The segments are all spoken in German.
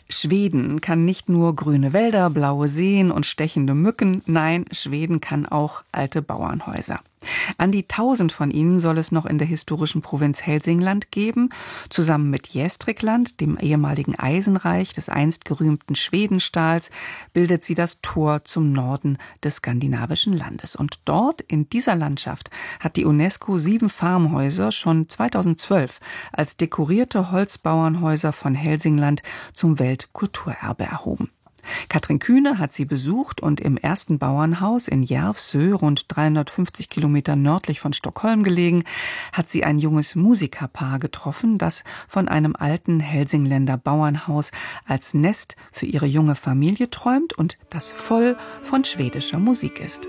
Schweden kann nicht nur grüne Wälder, blaue Seen und stechende Mücken, nein, Schweden kann auch alte Bauernhäuser. An die 1000 von ihnen soll es noch in der historischen Provinz Hälsingland geben. Zusammen mit Gästrikland, dem ehemaligen Eisenreich des einst gerühmten Schwedenstahls, bildet sie das Tor zum Norden des skandinavischen Landes. Und dort, in dieser Landschaft, hat die UNESCO 7 Farmhäuser schon 2012 als dekorierte Holzbauernhäuser von Hälsingland zum Weltkulturerbe erhoben. Katrin Kühne hat sie besucht und im ersten Bauernhaus in Järvsö, rund 350 Kilometer nördlich von Stockholm gelegen, hat sie ein junges Musikerpaar getroffen, das von einem alten Hälsingländer Bauernhaus als Nest für ihre junge Familie träumt und das voll von schwedischer Musik ist.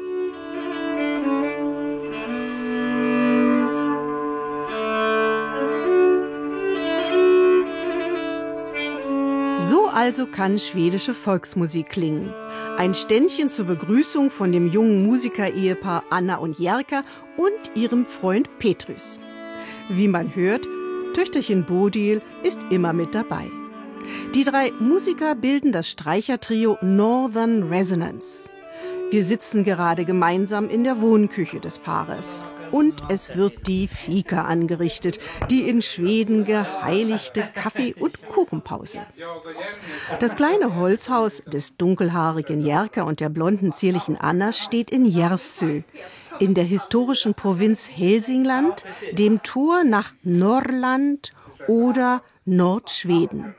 So also kann schwedische Volksmusik klingen. Ein Ständchen zur Begrüßung von dem jungen Musiker-Ehepaar Anna und Jerka und ihrem Freund Petrus. Wie man hört, Töchterchen Bodil ist immer mit dabei. Die 3 Musiker bilden das Streichertrio Northern Resonance. Wir sitzen gerade gemeinsam in der Wohnküche des Paares. Und es wird die Fika angerichtet, die in Schweden geheiligte Kaffee- und Kuchenpause. Das kleine Holzhaus des dunkelhaarigen Jerka und der blonden, zierlichen Anna steht in Järvsö, in der historischen Provinz Hälsingland, dem Tor nach Norrland oder Nordschweden.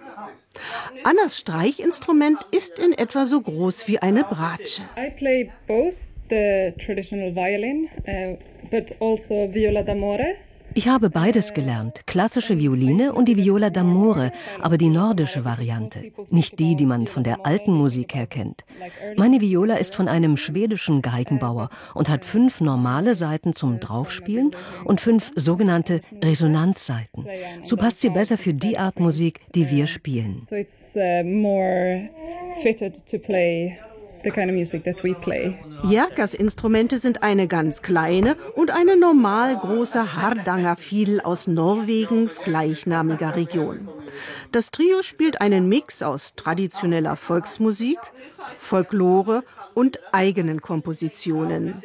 Annas Streichinstrument ist in etwa so groß wie eine Bratsche. I play both the traditional violin, but also viola d'amore. Ich habe beides gelernt, klassische Violine und die Viola d'amore, aber die nordische Variante, nicht die, die man von der alten Musik her kennt. Meine Viola ist von einem schwedischen Geigenbauer und hat 5 normale Saiten zum Draufspielen und 5 sogenannte Resonanzsaiten. So passt sie besser für die Art Musik, die wir spielen. So it's more fitted to play the kind of music that we play. Jerkas Instrumente sind eine ganz kleine und eine normal große Hardangerfiedel aus Norwegens gleichnamiger Region. Das Trio spielt einen Mix aus traditioneller Volksmusik, Folklore und eigenen Kompositionen.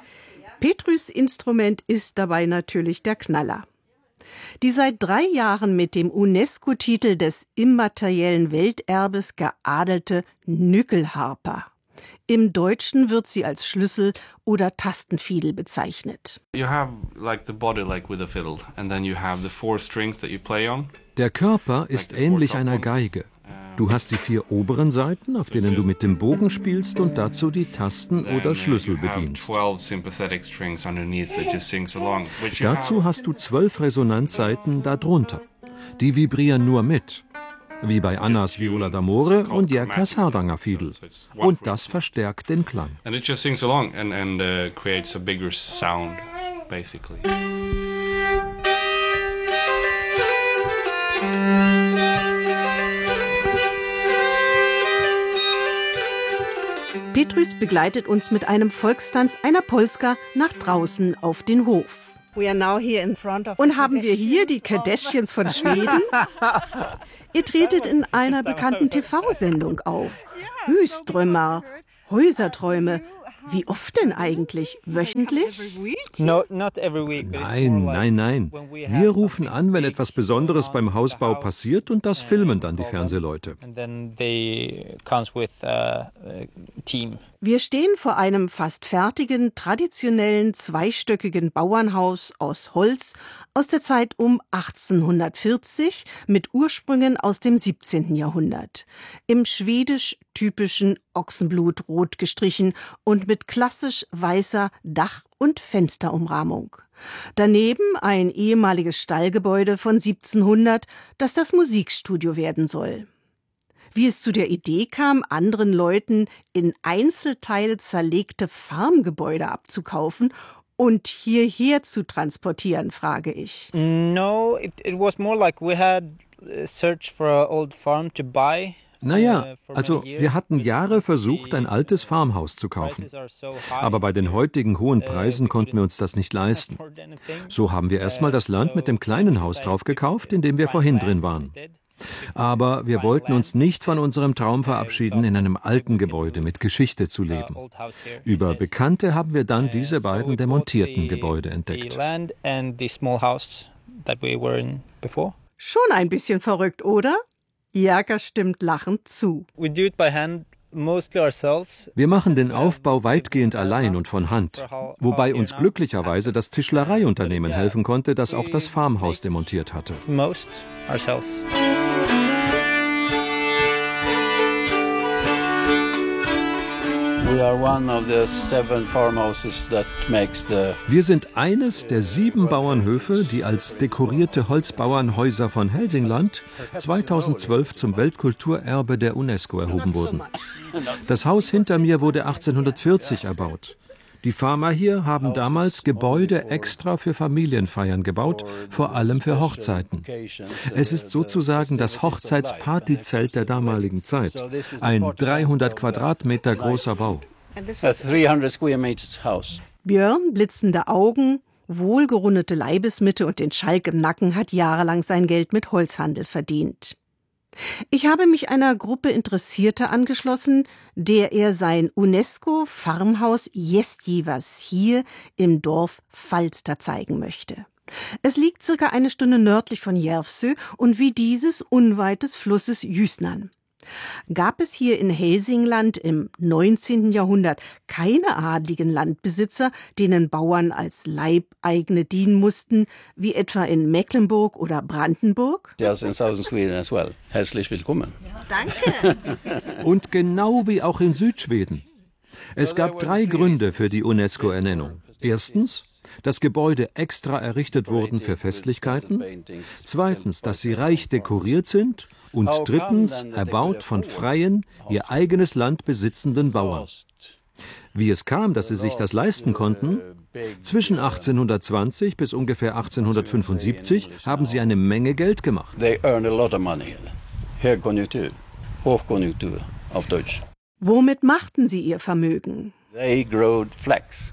Petrus Instrument ist dabei natürlich der Knaller. Die seit 3 Jahren mit dem UNESCO-Titel des immateriellen Welterbes geadelte Nyckelharpa. Im Deutschen wird sie als Schlüssel- oder Tastenfiedel bezeichnet. Der Körper ist ähnlich einer Geige. Du hast die 4 oberen Saiten, auf denen du mit dem Bogen spielst und dazu die Tasten oder Schlüssel bedienst. Dazu hast du 12 Resonanzsaiten darunter. Die vibrieren nur mit. Wie bei Annas Viola d'amore und Jerkas Hardangerfiedel. Und das verstärkt den Klang. Petrus begleitet uns mit einem Volkstanz einer Polska nach draußen auf den Hof. Und haben wir hier die Kardashians von Schweden? Ihr tretet in einer bekannten TV-Sendung auf. Hüströmmar, Häuserträume. Wie oft denn eigentlich? Wöchentlich? Nein. Wir rufen an, wenn etwas Besonderes beim Hausbau passiert und das filmen dann die Fernsehleute. Wir stehen vor einem fast fertigen, traditionellen, zweistöckigen Bauernhaus aus Holz aus der Zeit um 1840 mit Ursprüngen aus dem 17. Jahrhundert. Im schwedisch-typischen Ochsenblut rot gestrichen und mit klassisch weißer Dach- und Fensterumrahmung. Daneben ein ehemaliges Stallgebäude von 1700, das das Musikstudio werden soll. Wie es zu der Idee kam, anderen Leuten in Einzelteile zerlegte Farmgebäude abzukaufen und hierher zu transportieren, frage ich. No, it was more like we had searched for an old farm to buy. Naja, also wir hatten Jahre versucht, ein altes Farmhaus zu kaufen. Aber bei den heutigen hohen Preisen konnten wir uns das nicht leisten. So haben wir erstmal das Land mit dem kleinen Haus drauf gekauft, in dem wir vorhin drin waren. Aber wir wollten uns nicht von unserem Traum verabschieden, in einem alten Gebäude mit Geschichte zu leben. Über Bekannte haben wir dann diese beiden demontierten Gebäude entdeckt. Schon ein bisschen verrückt, oder? Jerker stimmt lachend zu. Wir machen den Aufbau weitgehend allein und von Hand, wobei uns glücklicherweise das Tischlereiunternehmen helfen konnte, das auch das Farmhaus demontiert hatte. Wir sind eines der 7 Bauernhöfe, die als dekorierte Holzbauernhäuser von Hälsingland 2012 zum Weltkulturerbe der UNESCO erhoben wurden. Das Haus hinter mir wurde 1840 erbaut. Die Farmer hier haben damals Gebäude extra für Familienfeiern gebaut, vor allem für Hochzeiten. Es ist sozusagen das Hochzeitspartyzelt der damaligen Zeit. Ein 300 Quadratmeter großer Bau. Björn, blitzende Augen, wohlgerundete Leibesmitte und den Schalk im Nacken hat jahrelang sein Geld mit Holzhandel verdient. Ich habe mich einer Gruppe Interessierter angeschlossen, der er sein UNESCO-Farmhaus Gästgivers hier im Dorf Falster zeigen möchte. Es liegt circa 1 Stunde nördlich von Järvsö und wie dieses unweit des Flusses Ljusnan. Gab es hier in Hälsingland im 19. Jahrhundert keine adligen Landbesitzer, denen Bauern als Leibeigene dienen mussten, wie etwa in Mecklenburg oder Brandenburg? Yes, in Southern Sweden as well. Herzlich willkommen. Danke. Und genau wie auch in Südschweden. Es gab 3 Gründe für die UNESCO-Ernennung. Erstens, dass Gebäude extra errichtet wurden für Festlichkeiten. Zweitens, dass sie reich dekoriert sind. Und drittens, erbaut von freien, ihr eigenes Land besitzenden Bauern. Wie es kam, dass sie sich das leisten konnten? Zwischen 1820 bis ungefähr 1875 haben sie eine Menge Geld gemacht. They earn a lot of money. Högkonjunktur, Hochkonjunktur auf Deutsch. Womit machten sie ihr Vermögen? They growed flax.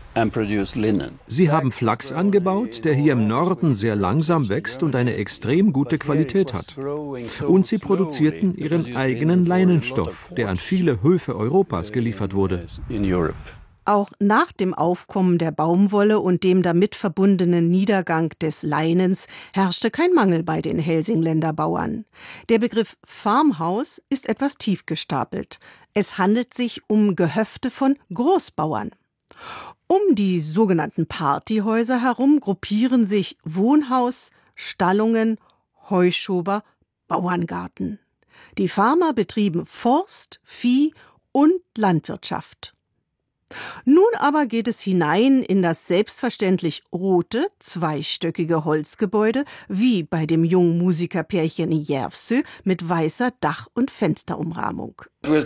Sie haben Flachs angebaut, der hier im Norden sehr langsam wächst und eine extrem gute Qualität hat. Und sie produzierten ihren eigenen Leinenstoff, der an viele Höfe Europas geliefert wurde. Auch nach dem Aufkommen der Baumwolle und dem damit verbundenen Niedergang des Leinens herrschte kein Mangel bei den Hälsingländer Bauern. Der Begriff Farmhaus ist etwas tief gestapelt. Es handelt sich um Gehöfte von Großbauern. Um die sogenannten Partyhäuser herum gruppieren sich Wohnhaus, Stallungen, Heuschober, Bauerngarten. Die Farmer betrieben Forst, Vieh und Landwirtschaft. Nun aber geht es hinein in das selbstverständlich rote, zweistöckige Holzgebäude, wie bei dem jungen Musikerpärchen in Järvsö mit weißer Dach- und Fensterumrahmung.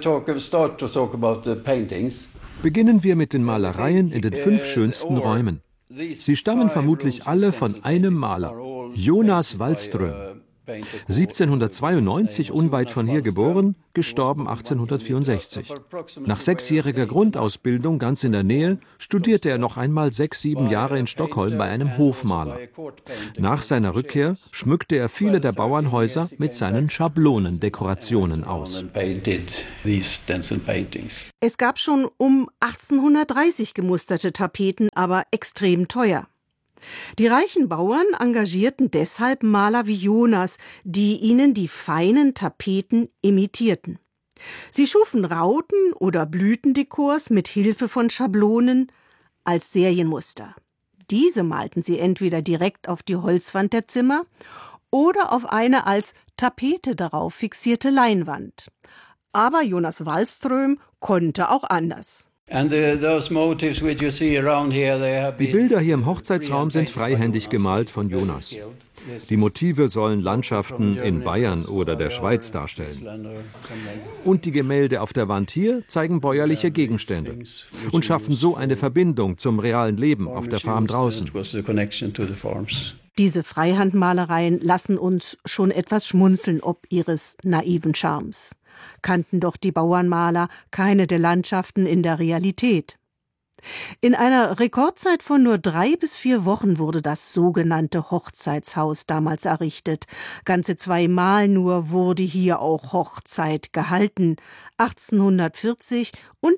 Beginnen wir mit den Malereien in den 5 schönsten Räumen. Sie stammen vermutlich alle von einem Maler, Jonas Wallström. 1792 unweit von hier geboren, gestorben 1864. Nach 6-jähriger Grundausbildung ganz in der Nähe studierte er noch einmal 6-7 Jahre in Stockholm bei einem Hofmaler. Nach seiner Rückkehr schmückte er viele der Bauernhäuser mit seinen Schablonendekorationen aus. Es gab schon um 1830 gemusterte Tapeten, aber extrem teuer. Die reichen Bauern engagierten deshalb Maler wie Jonas, die ihnen die feinen Tapeten imitierten. Sie schufen Rauten- oder Blütendekors mit Hilfe von Schablonen als Serienmuster. Diese malten sie entweder direkt auf die Holzwand der Zimmer oder auf eine als Tapete darauf fixierte Leinwand. Aber Jonas Wallström konnte auch anders. Die Bilder hier im Hochzeitsraum sind freihändig gemalt von Jonas. Die Motive sollen Landschaften in Bayern oder der Schweiz darstellen. Und die Gemälde auf der Wand hier zeigen bäuerliche Gegenstände und schaffen so eine Verbindung zum realen Leben auf der Farm draußen. Diese Freihandmalereien lassen uns schon etwas schmunzeln ob ihres naiven Charmes. Kannten doch die Bauernmaler keine der Landschaften in der Realität. In einer Rekordzeit von nur 3 bis 4 Wochen wurde das sogenannte Hochzeitshaus damals errichtet. Ganze 2-mal nur wurde hier auch Hochzeit gehalten, 1840 und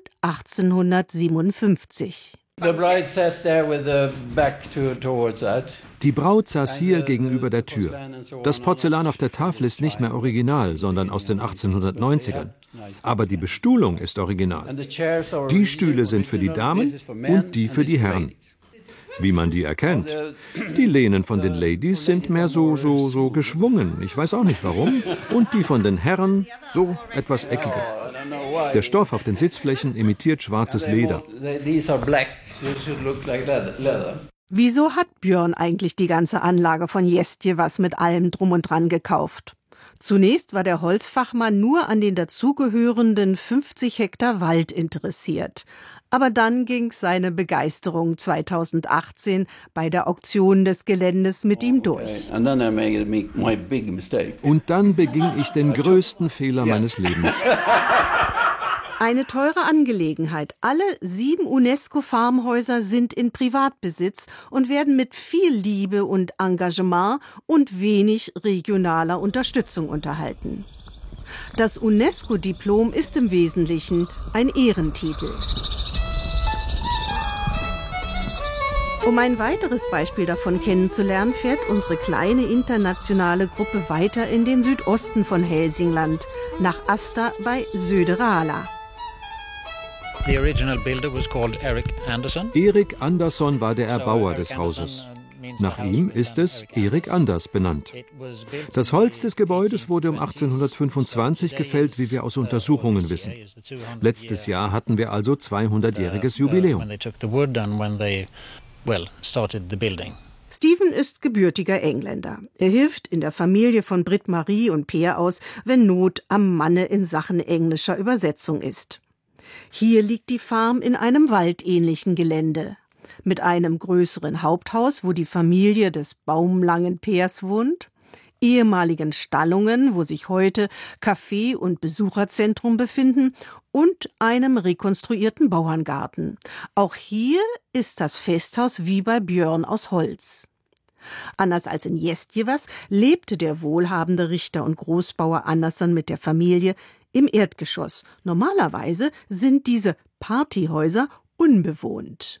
1857. Die Braut saß hier gegenüber der Tür. Das Porzellan auf der Tafel ist nicht mehr original, sondern aus den 1890ern. Aber die Bestuhlung ist original. Die Stühle sind für die Damen und die für die Herren. Wie man die erkennt. Die Lehnen von den Ladies sind mehr so geschwungen. Ich weiß auch nicht warum. Und die von den Herren so etwas eckiger. Der Stoff auf den Sitzflächen imitiert schwarzes Leder. Wieso hat Björn eigentlich die ganze Anlage von Gästgivæs mit allem drum und dran gekauft? Zunächst war der Holzfachmann nur an den dazugehörenden 50 Hektar Wald interessiert. Aber dann ging seine Begeisterung 2018 bei der Auktion des Geländes mit ihm durch. Und dann beging ich den größten Fehler meines Lebens. Eine teure Angelegenheit. Alle 7 UNESCO-Farmhäuser sind in Privatbesitz und werden mit viel Liebe und Engagement und wenig regionaler Unterstützung unterhalten. Das UNESCO-Diplom ist im Wesentlichen ein Ehrentitel. Um ein weiteres Beispiel davon kennenzulernen, fährt unsere kleine internationale Gruppe weiter in den Südosten von Hälsingland, nach Asta bei Söderala. The original builder was called Erik Andersson. Erik Andersson war der Erbauer des Hauses. Nach ihm ist es Erik Anders benannt. Das Holz des Gebäudes wurde um 1825 gefällt, wie wir aus Untersuchungen wissen. Letztes Jahr hatten wir also 200-jähriges Jubiläum. Stephen ist gebürtiger Engländer. Er hilft in der Familie von Britt-Marie und Peer aus, wenn Not am Manne in Sachen englischer Übersetzung ist. Hier liegt die Farm in einem waldähnlichen Gelände. Mit einem größeren Haupthaus, wo die Familie des baumlangen Peers wohnt, ehemaligen Stallungen, wo sich heute Café und Besucherzentrum befinden, und einem rekonstruierten Bauerngarten. Auch hier ist das Festhaus wie bei Björn aus Holz. Anders als in Gästgivæs lebte der wohlhabende Richter und Großbauer Andersson mit der Familie im Erdgeschoss. Normalerweise sind diese Partyhäuser unbewohnt.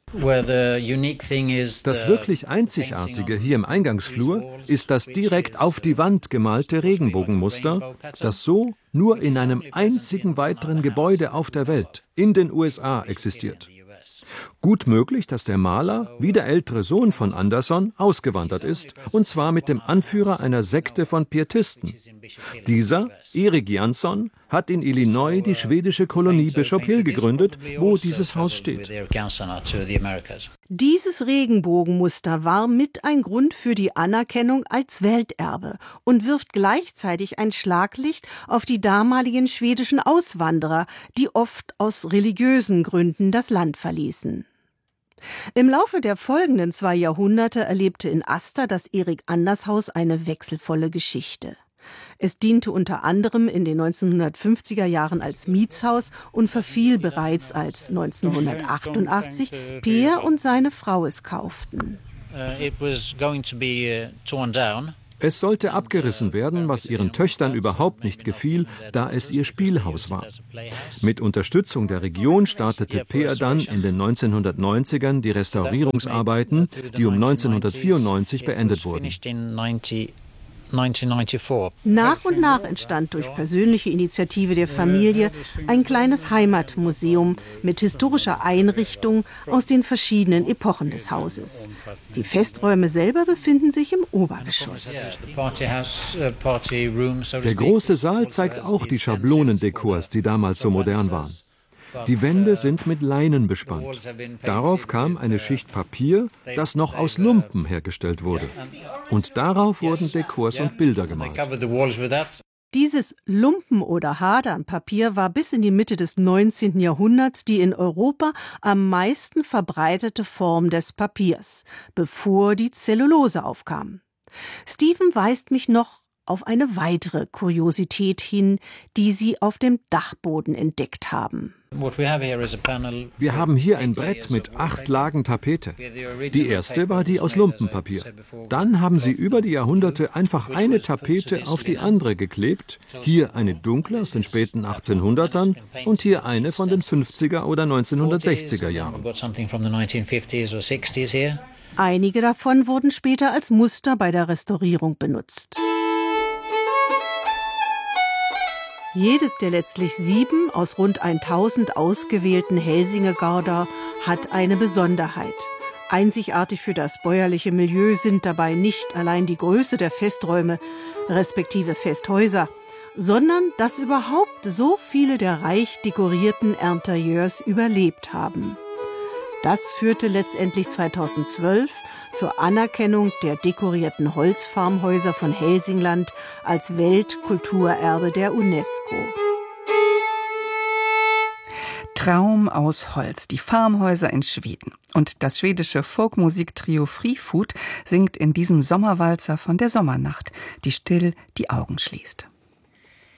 Das wirklich Einzigartige hier im Eingangsflur ist das direkt auf die Wand gemalte Regenbogenmuster, das so nur in einem einzigen weiteren Gebäude auf der Welt, in den USA, existiert. Gut möglich, dass der Maler, wie der ältere Sohn von Andersson, ausgewandert ist, und zwar mit dem Anführer einer Sekte von Pietisten. Dieser, Erik Jansson, hat in Illinois die schwedische Kolonie Bishop Hill gegründet, wo dieses Haus steht. Dieses Regenbogenmuster war mit ein Grund für die Anerkennung als Welterbe und wirft gleichzeitig ein Schlaglicht auf die damaligen schwedischen Auswanderer, die oft aus religiösen Gründen das Land verließen. Im Laufe der folgenden 2 Jahrhunderte erlebte in Asta das Erik Anders Haus eine wechselvolle Geschichte. Es diente unter anderem in den 1950er Jahren als Mietshaus und verfiel bereits, als 1988 Peer und seine Frau es kauften. Es sollte abgerissen werden, was ihren Töchtern überhaupt nicht gefiel, da es ihr Spielhaus war. Mit Unterstützung der Region startete Peer dann in den 1990ern die Restaurierungsarbeiten, die um 1994 beendet wurden. Nach und nach entstand durch persönliche Initiative der Familie ein kleines Heimatmuseum mit historischer Einrichtung aus den verschiedenen Epochen des Hauses. Die Festräume selber befinden sich im Obergeschoss. Der große Saal zeigt auch die Schablonendekors, die damals so modern waren. Die Wände sind mit Leinen bespannt. Darauf kam eine Schicht Papier, das noch aus Lumpen hergestellt wurde. Und darauf wurden Dekors und Bilder gemalt. Dieses Lumpen- oder Hadernpapier war bis in die Mitte des 19. Jahrhunderts die in Europa am meisten verbreitete Form des Papiers, bevor die Zellulose aufkam. Stephen weist mich noch auf eine weitere Kuriosität hin, die sie auf dem Dachboden entdeckt haben. Wir haben hier ein Brett mit 8 Lagen Tapete. Die erste war die aus Lumpenpapier. Dann haben sie über die Jahrhunderte einfach eine Tapete auf die andere geklebt. Hier eine dunkle aus den späten 1800ern und hier eine von den 50er oder 1960er Jahren. Einige davon wurden später als Muster bei der Restaurierung benutzt. Jedes der letztlich 7 aus rund 1000 ausgewählten Helsinge-Garder hat eine Besonderheit. Einzigartig für das bäuerliche Milieu sind dabei nicht allein die Größe der Festräume, respektive Festhäuser, sondern dass überhaupt so viele der reich dekorierten Interieurs überlebt haben. Das führte letztendlich 2012 zur Anerkennung der dekorierten Holzfarmhäuser von Hälsingland als Weltkulturerbe der UNESCO. Traum aus Holz, die Farmhäuser in Schweden. Und das schwedische Folkmusiktrio Frifoot singt in diesem Sommerwalzer von der Sommernacht, die still die Augen schließt.